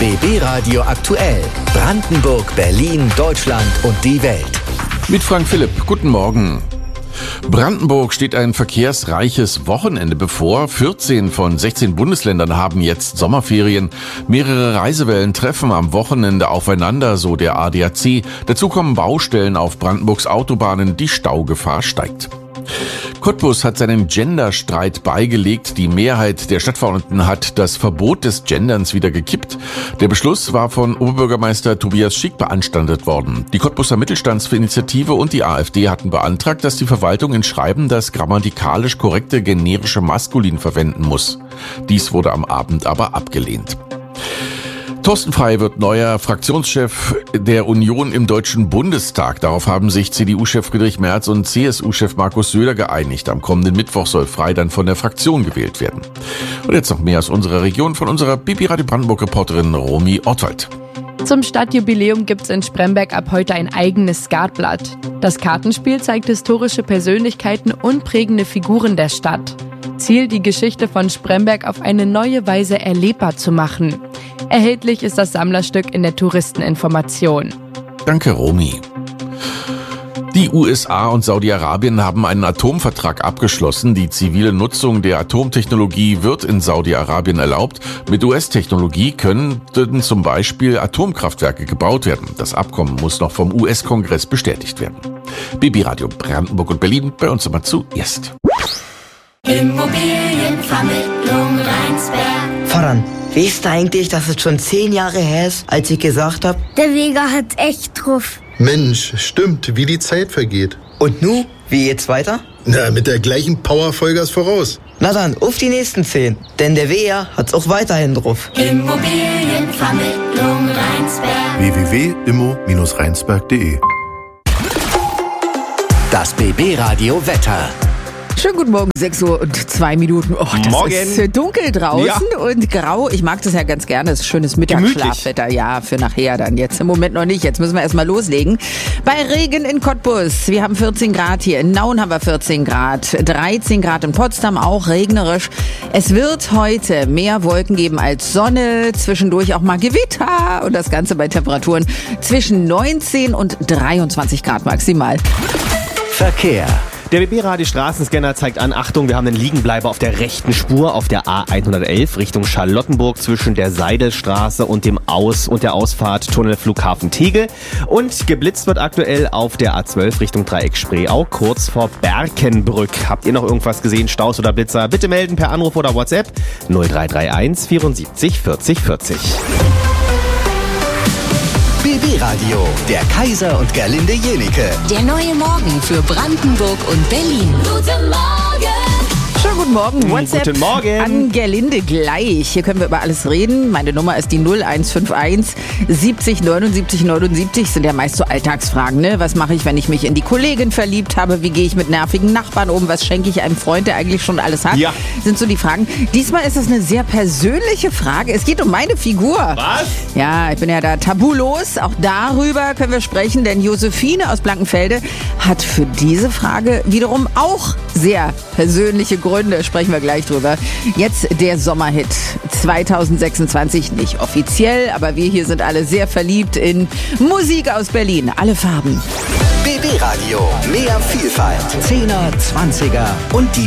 BB Radio aktuell. Brandenburg, Berlin, Deutschland und die Welt. Mit Frank Philipp. Guten Morgen. Brandenburg steht ein verkehrsreiches Wochenende bevor. 14 von 16 Bundesländern haben jetzt Sommerferien. Mehrere Reisewellen treffen am Wochenende aufeinander, so der ADAC. Dazu kommen Baustellen auf Brandenburgs Autobahnen. Die Staugefahr steigt. Cottbus hat seinen Genderstreit beigelegt. Die Mehrheit der Stadtverordneten hat das Verbot des Genderns wieder gekippt. Der Beschluss war von Oberbürgermeister Tobias Schick beanstandet worden. Die Cottbuser Mittelstandsinitiative und die AfD hatten beantragt, dass die Verwaltung in Schreiben das grammatikalisch korrekte generische Maskulin verwenden muss. Dies wurde am Abend aber abgelehnt. Thorsten Frey wird neuer Fraktionschef der Union im Deutschen Bundestag. Darauf haben sich CDU-Chef Friedrich Merz und CSU-Chef Markus Söder geeinigt. Am kommenden Mittwoch soll Frey dann von der Fraktion gewählt werden. Und jetzt noch mehr aus unserer Region von unserer BB Radio Brandenburg-Reporterin Romy Ortwald. Zum Stadtjubiläum gibt's in Spremberg ab heute ein eigenes Skatblatt. Das Kartenspiel zeigt historische Persönlichkeiten und prägende Figuren der Stadt. Ziel, die Geschichte von Spremberg auf eine neue Weise erlebbar zu machen. Erhältlich ist das Sammlerstück in der Touristeninformation. Danke, Romy. Die USA und Saudi-Arabien haben einen Atomvertrag abgeschlossen. Die zivile Nutzung der Atomtechnologie wird in Saudi-Arabien erlaubt. Mit US-Technologie könnten zum Beispiel Atomkraftwerke gebaut werden. Das Abkommen muss noch vom US-Kongress bestätigt werden. BB Radio Brandenburg und Berlin, bei uns immer zuerst. Immobilienvermittlung Rheinsberg. Voran. Weißt du eigentlich, dass es schon 10 Jahre her ist, als ich gesagt habe? Der Vega hat echt drauf. Mensch, stimmt, wie die Zeit vergeht. Und nu, wie geht's weiter? Na, mit der gleichen Power Vollgas voraus. Na dann, auf die nächsten 10. Denn der Vega hat's auch weiterhin drauf. Immobilienvermittlung Rheinsberg. www.immo-rheinsberg.de. Das BB Radio Wetter. Schönen guten Morgen, 6:02 Oh, das Morgen. ist dunkel draußen und grau. Ich mag das ja ganz gerne, das ist schönes Mittagsschlafwetter. Ja, für nachher dann. Jetzt im Moment noch nicht, jetzt müssen wir erstmal loslegen. Bei Regen in Cottbus, wir haben 14 Grad hier. In Nauen haben wir 14 Grad, 13 Grad in Potsdam, auch regnerisch. Es wird heute mehr Wolken geben als Sonne, zwischendurch auch mal Gewitter und das Ganze bei Temperaturen zwischen 19 und 23 Grad maximal. Verkehr. Der BB-Radio Straßenscanner zeigt an, Achtung, wir haben einen Liegenbleiber auf der rechten Spur auf der A111 Richtung Charlottenburg zwischen der Seidelstraße und der Ausfahrt Tunnel Flughafen Tegel. Und geblitzt wird aktuell auf der A12 Richtung Dreieck Spreeau kurz vor Berkenbrück. Habt ihr noch irgendwas gesehen, Staus oder Blitzer? Bitte melden per Anruf oder WhatsApp 0331 74 40 40. BB Radio, der Kaiser und Gerlinde Jenike. Der neue Morgen für Brandenburg und Berlin. Guten Morgen. Schönen guten Morgen. WhatsApp Guten Morgen. an Gerlinde gleich. Hier können wir über alles reden. Meine Nummer ist die 0151 70 79 79. Sind ja meist so Alltagsfragen, ne? Was mache ich, wenn ich mich in die Kollegin verliebt habe? Wie gehe ich mit nervigen Nachbarn um? Was schenke ich einem Freund, der eigentlich schon alles hat? Ja. Sind so die Fragen. Diesmal ist es eine sehr persönliche Frage. Es geht um meine Figur. Was? Ja, ich bin ja da tabulos. Auch darüber können wir sprechen, denn Josephine aus Blankenfelde hat für diese Frage wiederum auch sehr persönliche Gründe. Sprechen wir gleich drüber. Jetzt der Sommerhit 2026, nicht offiziell, aber wir hier sind alle sehr verliebt in Musik aus Berlin. Alle Farben. BB Radio, mehr Vielfalt. 10er, 20er und die